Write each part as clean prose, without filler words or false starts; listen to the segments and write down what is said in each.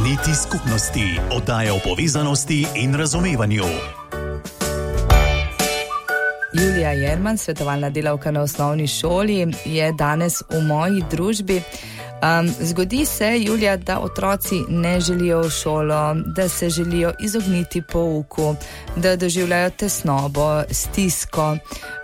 Niti skupnosti, oddaja o povezanosti in razumevanju. Julija Jerman, svetovalna delavka na osnovni šoli, je danes v moji družbi. Zgodi se, Julija, da otroci ne želijo v šolo, da se želijo izogniti pouku, da doživljajo tesnobo, stisko.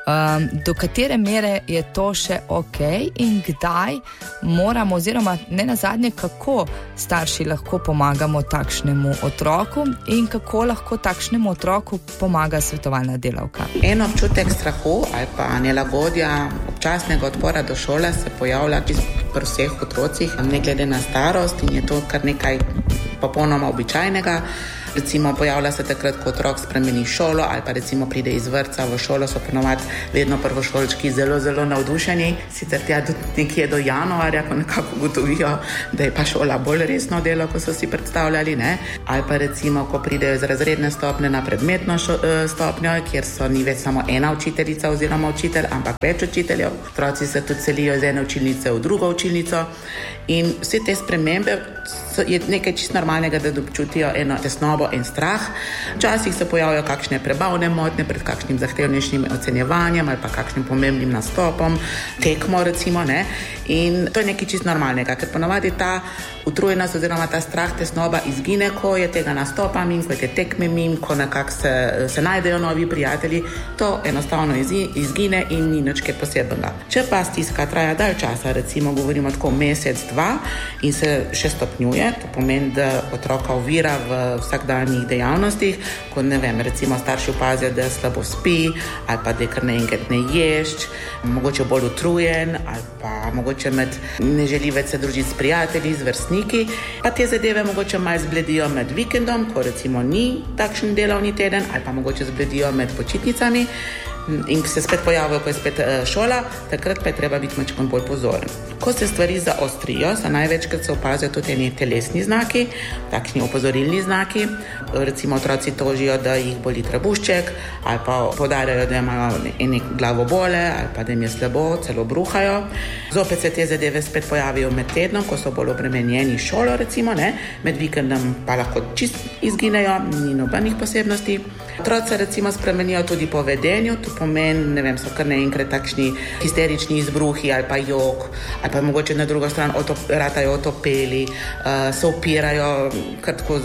Do katere mere je to še ok in kdaj moramo, oziroma ne nazadnje, kako starši lahko pomagamo takšnemu otroku in kako lahko takšnemu otroku pomaga svetovalna delavka? En občutek strahu ali pa nelagodja, občasnega odpora do šole se pojavlja pri vseh otrocih, ne glede na starost, in je to kar nekaj popolnoma običajnega. Recimo pojavlja se takrat, ko otrok spremeni šolo ali pa recimo pride iz vrtca v šolo, so ponovadi vedno prvošolčki zelo navdušeni, sicer tja nekje do januarja, ko nekako ugotovijo, da je pa šola bolj resno delo, ko so si predstavljali, ne? Ali pa recimo, ko pridejo iz razredne stopnje na predmetno stopnjo, kjer ni več samo ena učiteljica oziroma učitelj, ampak več učiteljev. Otroci se tudi selijo iz ene učilnice v drugo učilnico in vse te spremembe je nekaj čisto normalnega, da občutijo eno tesnobo in strah. Včasih se pojavijo kakšne prebavne motnje pred kakšnim zahtevnejšim ocenjevanjem ali pa kakšnim pomembnim nastopom, tekmo recimo, ne? In to je nekaj čisto normalnega, ker ponavadi ta utrujenost oziroma ta strah, tesnoba izgine, ko je tega nastopa mim, ko je te tekme mim, ko nekako se najdejo novi prijatelji, to enostavno izgine in ni nič kaj posebnega. Če pa stiska traja dalj časa, recimo govorimo tako mesec, dva in se še stopnjuje, to pomeni, da otroka ovira v vsakdanjih dejavnostih, ko ne vem, recimo starši opazijo, da slabo spi ali pa da je kar naenkrat ne ješč, mogoče bolj utrujen ali pa mogoče ne želi več se družiti s prijatelji, z vrstniki, pa te zadeve mogoče malo zbledijo med vikendom, ko recimo ni takšen delovni teden, ali pa mogoče zbledijo med počitnicami in se spet pojavijo, ko je spet šola, takrat pa je treba biti malo bolj pozoren. Ko se stvari zaostrijo, se največkrat se opazijo tudi eni telesni znaki, takšni opozorilni znaki. Recimo otroci tožijo, da jih boli trebušček, ali pa poudarjajo, da imajo glavobole, ali pa da jim je slabo, celo bruhajo. Zopet se te zadeve spet pojavijo med tednom, ko so bolj obremenjeni šolo, recimo, ne? Med vikendom pa lahko čist izginejo, ni nobenih posebnosti. Otroci recimo spremenijo tudi po vedenju, to pomeni, ne vem, so kar naenkrat takšni histerični izbruhi ali pa jok, ali pa mogoče na drugo stran ratajo otopeli, se upirajo kratko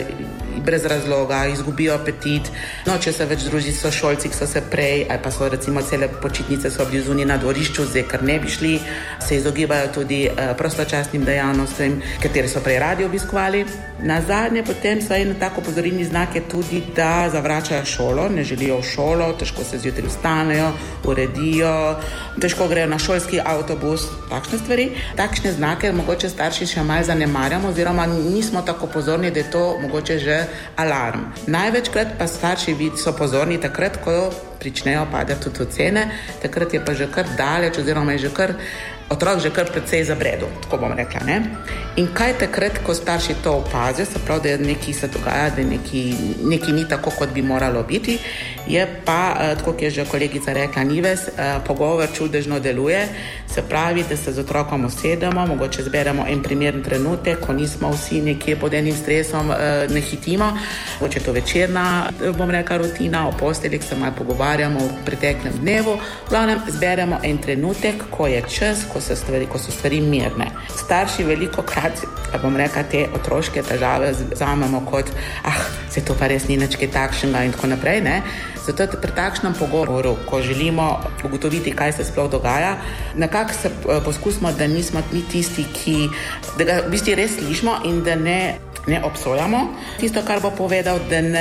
brez razloga, izgubijo apetit, noče se več družiti so šolci, ki so se prej, ali pa so recimo cele počitnice so bili zunaj na dvorišču, zdaj kar ne bi šli, se izogibajo tudi prostočasnim dejavnostim, katere so prej radi obiskovali. Nazadnje potem so eno tako opozorilni znak je tudi, da zavračajo šolo, ne želijo v šolo, težko se zjutraj vstanejo, uredijo, težko grejo na šolski avtobus, takšne stvari. Takšne znake mogoče starši še malo zanemarjamo oziroma nismo tako pozorni, da je to mogoče že alarm. Največkrat pa starši so pozorni takrat, ko pričnejo padati tudi ocene, takrat je pa že kar daleč oziroma je že kar otrok že kar precej zabredel, tako bom rekla, ne? In kaj takrat, ko starši to opazijo, se pravi, da nekaj se dogaja, da nekaj ni tako, kot bi moralo biti, je pa, tako kot je že kolegica rekla Nives, pogovor čudežno deluje, se pravi, da se z otrokom usedemo, mogoče zberemo en primeren trenutek, ko nismo vsi nekje pod enim stresom, ne hitimo, mogoče to večerna, bom rekla, rutina, o postelji, se malo pogovarjamo v preteklem dnevu, glavnem zberemo en trenutek, ko je čas, ko so stvari mirne. Starši veliko krat, bom rekla, te otroške težave vzamemo kot, se to pa res ni nič kaj takšnega in tako naprej, ne? Zato pri takšnem pogovoru, ko želimo ugotoviti, kaj se sploh dogaja, nekako se poskusimo, da nismo mi tisti, da ga v bistvu res slišimo in da ne obsojamo tisto, kar bo povedal,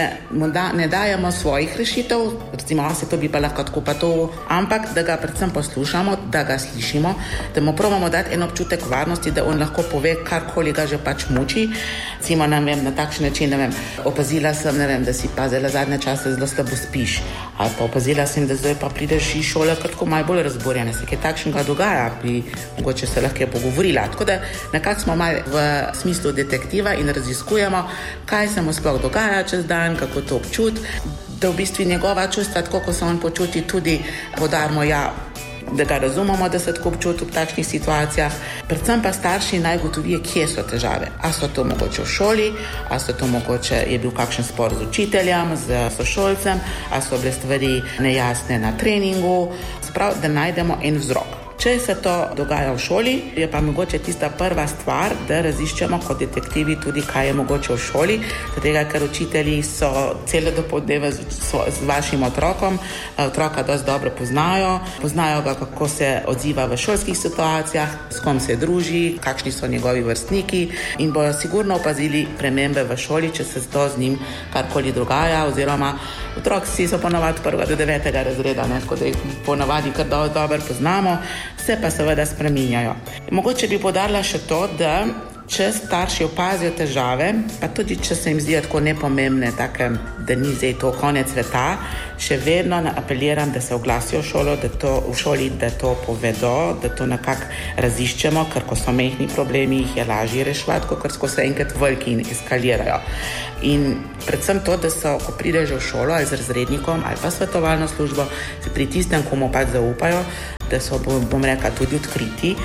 da ne dajemo svojih rešitev, recimo, se to bi pa lahko tako pa to, ampak da ga predvsem poslušamo, da ga slišimo, da mu probamo dati en občutek varnosti, da on lahko pove, karkoli ga že pač muči. Recimo, na takšen način, opazila sem, da si pa zelo zadnje čase zelo slabo spiš, ali pa opazila sem, da zdaj pa prideš iz šole kratko malo bolj razburjena, se kaj takšnega dogaja, bi mogoče se lahko pogovorila. Tako da nekako smo malo v smislu detektiva in raziskujemo, kaj se mu sploh dogaja čez dan, kako to občuti, da v bistvu njegova čustva, tako ko se on počuti, tudi podarimo, da ga razumemo, da se tako občuti v takšnih situacijah. Predvsem pa starši naj ugotovijo, kje so težave. A so to mogoče v šoli, a so to mogoče je bil kakšen spor z učiteljem, z sošolcem, a so bile stvari nejasne na treningu. Sprav, da najdemo en vzrok. Če se to dogaja v šoli, je pa mogoče tista prva stvar, da raziščemo kot detektivi tudi, kaj je mogoče v šoli, zato ker učitelji so cele dopoldneve z vašim otrokom, otroka dosti dobro poznajo ga, kako se odziva v šolskih situacijah, s kom se druži, kakšni so njegovi vrstniki in bojo sigurno opazili premembe v šoli, če se to z njim karkoli dogaja, oziroma otroci so ponavadi 1. do 9. razreda, tako da jih ponavadi kar dobro poznamo, se pa seveda spreminjajo. Mogoče bi poudarila še to, da če starši opazijo težave, pa tudi če se jim zdijo tako nepomembne, take, da ni zdaj to konec sveta, še vedno apeliram, da se oglasijo v šoli, da to povedo, da to nekako raziščemo, ker ko so mehni problemi, jih je lažje reševati, kot ko so enkrat veliki in eskalirajo. In predvsem to, da so, ko pridejo že v šolo ali z razrednikom ali pa svetovalno službo, se pri tistem, komu pač zaupajo, da so, bom rekla, tudi odkriti,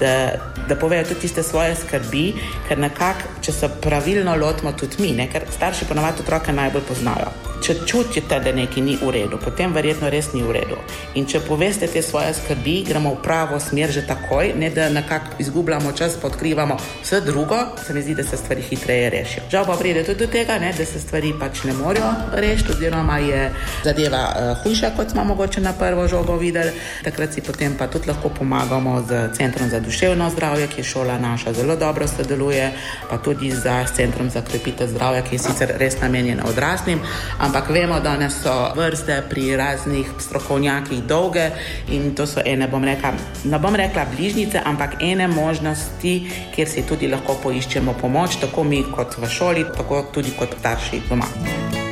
da povejo tudi tiste svoje skrbi, ker nekako, če se pravilno lotimo tudi mi, ker starši ponavadi otroke najbolj poznajo. Če čutite, da nekaj ni v redu, potem verjetno res ni v redu. In če poveste te svoje skrbi, gremo v pravo smer že takoj, ne da nekako izgubljamo čas, pa odkrivamo vse drugo, se mi zdi, da se stvari hitreje rešijo. Žal pa pride tudi do tega, da se stvari pač ne morejo rešiti, oziroma je zadeva hujša, kot smo mogoče na prvo žogo videli. Takrat si potem pa tudi lahko pomagamo z Centrom za duševno zdravje, ki je šola naša zelo dobro sodeluje, pa tudi z Centrom za krepitev zdravja, ki je sicer res namenjena odraslim, ampak vemo, da danes so vrste pri raznih strokovnjakih dolge in to so ene, ne bom rekla bližnjice, ampak ene možnosti, kjer si tudi lahko poiščemo pomoč, tako mi kot v šoli, tako tudi kot starši doma.